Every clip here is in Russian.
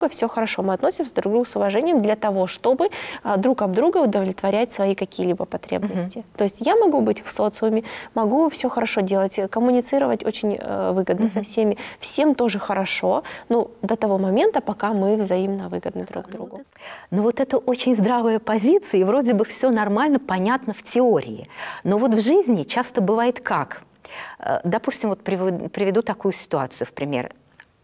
все хорошо, мы относимся друг к другу с уважением для того, чтобы друг об друга удовлетворять свои какие-либо потребности. То есть я могу быть в социуме, могу все хорошо делать, коммуницировать очень выгодно со всеми, всем тоже хорошо, ну, до того момента, пока мы взаимно выгодны друг другу. Ну вот это очень здравая позиция, и вроде бы все нормально, понятно в теории. Но вот в жизни часто бывает как? Допустим, вот приведу такую ситуацию в пример.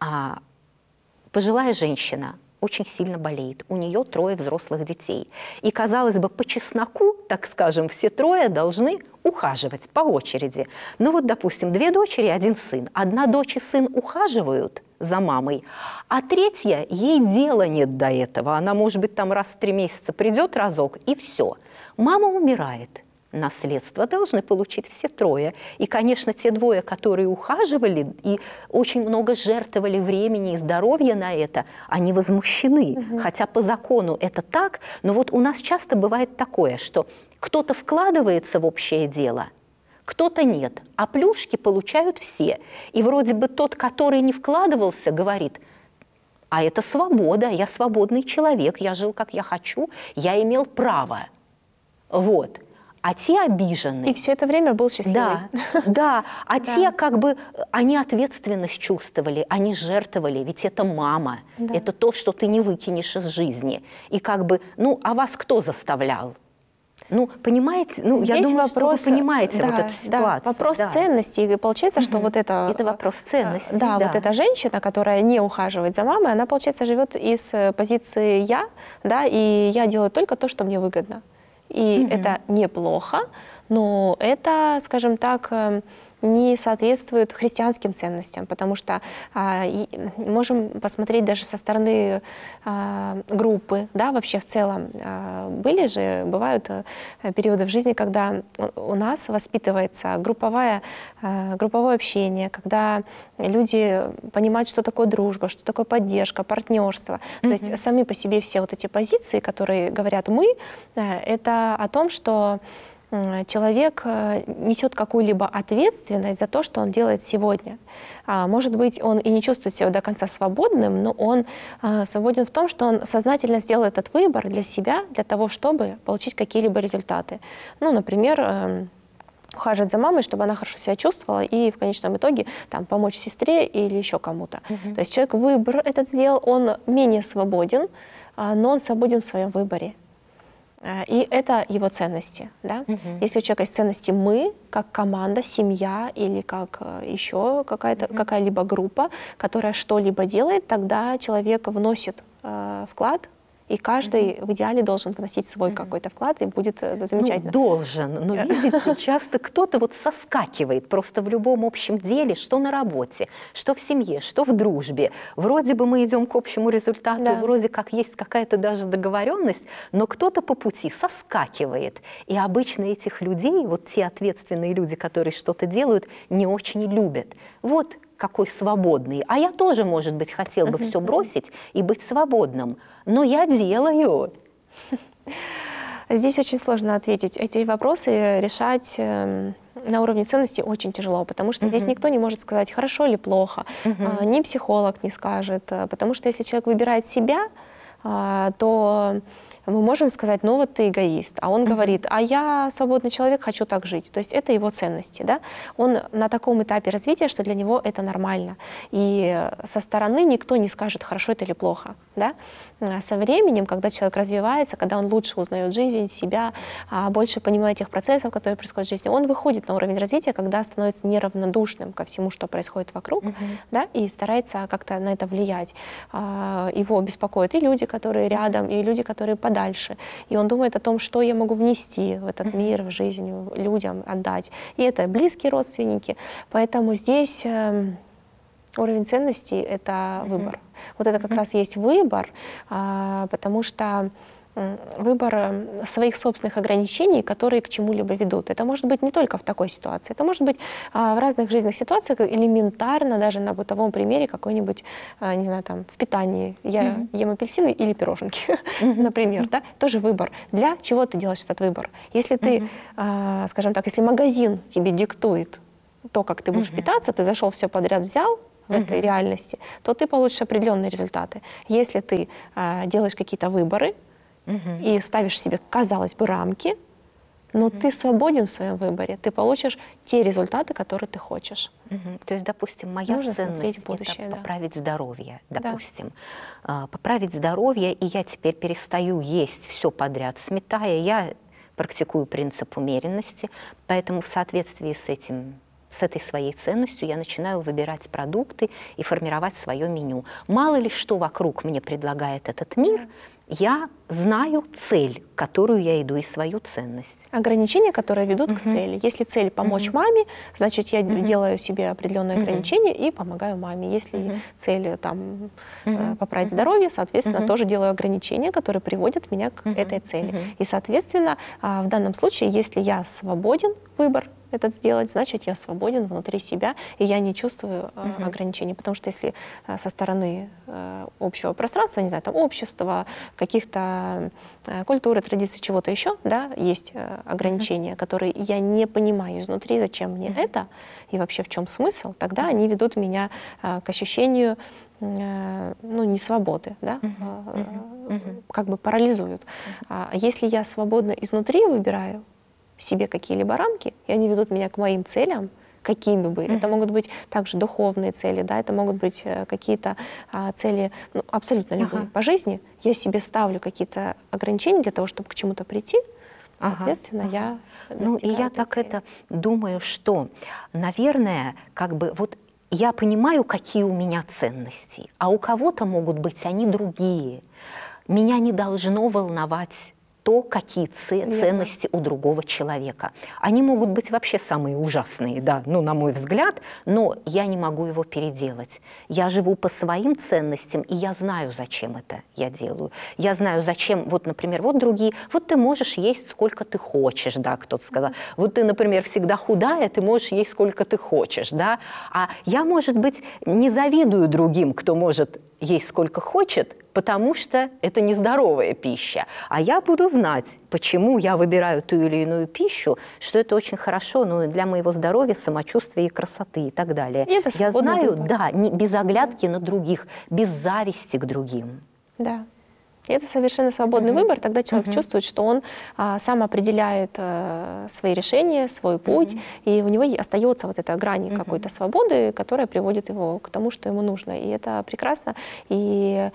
Пожилая женщина очень сильно болеет, у нее 3 взрослых детей. И, казалось бы, по чесноку, так скажем, все 3 должны ухаживать по очереди. Ну вот, допустим, 2 дочери, 1 сын. Одна дочь и сын ухаживают за мамой, а 3-я, ей дела нет до этого. Она, может быть, там раз в 3 месяца придет разок, и все. Мама умирает. Наследство должны получить все 3. И, конечно, те 2, которые ухаживали и очень много жертвовали времени и здоровья на это, они возмущены. Хотя по закону это так, но вот у нас часто бывает такое, что кто-то вкладывается в общее дело, кто-то нет, а плюшки получают все. И вроде бы тот, который не вкладывался, говорит: а это свобода, я свободный человек, я жил как я хочу, я имел право. Вот. А те обиженные. И все это время был счастливый. Да. А те как бы, они ответственность чувствовали, они жертвовали, ведь это мама, это то, что ты не выкинешь из жизни. И как бы, ну, а вас кто заставлял? Ну, понимаете, ну, я думаю, вопрос, что вы понимаете вот эту ситуацию. Вопрос ценности. И получается, что вот это... Это вопрос ценности, да. Вот эта женщина, которая не ухаживает за мамой, она, получается, живет из позиции «я», да, и я делаю только то, что мне выгодно. И это неплохо, но это, скажем так, не соответствует христианским ценностям, потому что можем посмотреть даже со стороны группы, да, вообще в целом. Бывают периоды в жизни, когда у нас воспитывается групповое общение, когда люди понимают, что такое дружба, что такое поддержка, партнерство. То есть сами по себе все вот эти позиции, которые говорят «мы», это о том, что человек несет какую-либо ответственность за то, что он делает сегодня. Может быть, он и не чувствует себя до конца свободным, но он свободен в том, что он сознательно сделал этот выбор для себя, для того, чтобы получить какие-либо результаты. Ну, например, ухаживать за мамой, чтобы она хорошо себя чувствовала и в конечном итоге там, помочь сестре или еще кому-то. То есть человек выбор этот сделал, он менее свободен, но он свободен в своем выборе. И это его ценности. Да? Если у человека есть ценности «мы», как команда, семья или как еще какая-либо группа, которая что-либо делает, тогда человек вносит вклад, и каждый в идеале должен вносить свой какой-то вклад, и будет замечательно. Ну, должен. Но видите, часто кто-то вот соскакивает просто в любом общем деле, что на работе, что в семье, что в дружбе. Вроде бы мы идем к общему результату, вроде как есть какая-то даже договоренность, но кто-то по пути соскакивает. И обычно этих людей, вот те ответственные люди, которые что-то делают, не очень любят. Вот какой свободный. А я тоже, может быть, хотел бы все бросить и быть свободным. Но я делаю. Здесь очень сложно ответить. Эти вопросы решать на уровне ценностей очень тяжело, потому что здесь никто не может сказать, хорошо или плохо. Ни психолог не скажет. Потому что если человек выбирает себя, то мы можем сказать, ну вот ты эгоист, а он говорит, а я свободный человек, хочу так жить. То есть это его ценности, да? Он на таком этапе развития, что для него это нормально. И со стороны никто не скажет, хорошо это или плохо, да? Со временем, когда человек развивается, когда он лучше узнает жизнь, себя, больше понимает тех процессов, которые происходят в жизни, он выходит на уровень развития, когда становится неравнодушным ко всему, что происходит вокруг, да, и старается как-то на это влиять. Его беспокоят и люди, которые рядом, и люди, которые подальше. И он думает о том, что я могу внести в этот мир, в жизнь, людям отдать. И это близкие родственники. Поэтому здесь уровень ценностей — это выбор. Вот это как раз есть выбор, потому что выбор своих собственных ограничений, которые к чему-либо ведут. Это может быть не только в такой ситуации, это может быть в разных жизненных ситуациях, элементарно, даже на бытовом примере какой-нибудь, не знаю, там, в питании. Я ем апельсины или пироженки, например, да? Тоже выбор. Для чего ты делаешь этот выбор? Если ты, скажем так, если магазин тебе диктует то, как ты будешь питаться, ты зашел, все подряд взял, в этой реальности, то ты получишь определенные результаты. Если ты делаешь какие-то выборы и ставишь себе, казалось бы, рамки, но ты свободен в своем выборе, ты получишь те результаты, которые ты хочешь. То есть, допустим, моя Нужно ценность смотреть в будущее, это да. поправить здоровье, Да. допустим. Поправить здоровье, и я теперь перестаю есть все подряд, сметая. Я практикую принцип умеренности, поэтому в соответствии с этой своей ценностью я начинаю выбирать продукты и формировать свое меню. Мало ли что вокруг мне предлагает этот мир, я знаю цель, к которую я иду, и свою ценность. Ограничения, которые ведут к цели. Если цель помочь маме, значит, я делаю себе определенные ограничения и помогаю маме. Если цель там, поправить здоровье, соответственно, тоже делаю ограничения, которые приводят меня к этой цели. И, соответственно, в данном случае, если я свободен выбор этот сделать, значит, я свободен внутри себя, и я не чувствую ограничений. Потому что если со стороны общего пространства, не знаю, там, общества, каких-то культуры, традиций, чего-то еще, да, есть ограничения, которые я не понимаю изнутри, зачем мне это, и вообще в чем смысл, тогда они ведут меня к ощущению ну, несвободы, да, как бы парализуют. А если я свободно изнутри выбираю себе какие-либо рамки, и они ведут меня к моим целям, какими бы. Это могут быть также духовные цели, да, это могут быть какие-то цели, ну, абсолютно любые по жизни. Я себе ставлю какие-то ограничения для того, чтобы к чему-то прийти, соответственно, я Ну, и я этой так цели. это думаю, что, наверное, как бы вот я понимаю, какие у меня ценности, а у кого-то могут быть они другие. Меня не должно волновать то, какие ценности у другого человека. Они могут быть вообще самые ужасные, да, ну, на мой взгляд, но я не могу его переделать. Я живу по своим ценностям, и я знаю, зачем это я делаю. Я знаю, зачем, вот, например, вот другие, вот ты можешь есть сколько ты хочешь, да, кто-то сказал. Вот ты, например, всегда худая, ты можешь есть сколько ты хочешь, да. А я, может быть, не завидую другим, кто может есть сколько хочет, потому что это нездоровая пища. А я буду знать, почему я выбираю ту или иную пищу, что это очень хорошо, ну, для моего здоровья, самочувствия и красоты и так далее. И это Я свободный знаю, выбор. да, без оглядки на других, без зависти к другим. Да. И это совершенно свободный выбор, тогда человек чувствует, что он сам определяет свои решения, свой путь, и у него остается вот эта грань какой-то свободы, которая приводит его к тому, что ему нужно. И это прекрасно. И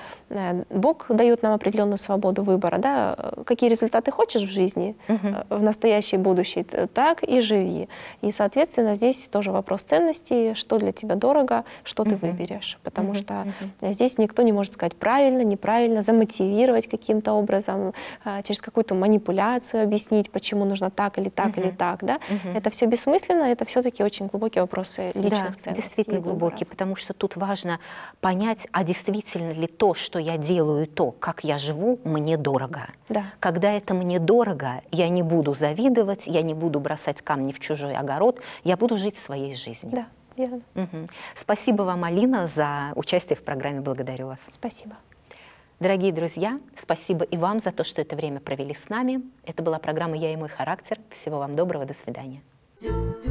Бог дает нам определенную свободу выбора. Да? Какие результаты хочешь в жизни, в настоящей и будущей, так и живи. И, соответственно, здесь тоже вопрос ценностей, что для тебя дорого, что ты выберешь. Потому что здесь никто не может сказать правильно, неправильно, замотивировать каким-то образом, через какую-то манипуляцию объяснить, почему нужно так или так или так. Да? Это все бессмысленно, это все-таки очень глубокие вопросы личных ценностей. Действительно и выборов. глубокие, потому что тут важно понять, а действительно ли то, что я делаю, то, как я живу, мне дорого. Да. Когда это мне дорого, я не буду завидовать, я не буду бросать камни в чужой огород, я буду жить своей жизнью. Да, верно. Спасибо вам, Алина, за участие в программе. Благодарю вас. Спасибо. Дорогие друзья, спасибо и вам за то, что это время провели с нами. Это была программа «Я и мой характер». Всего вам доброго, до свидания.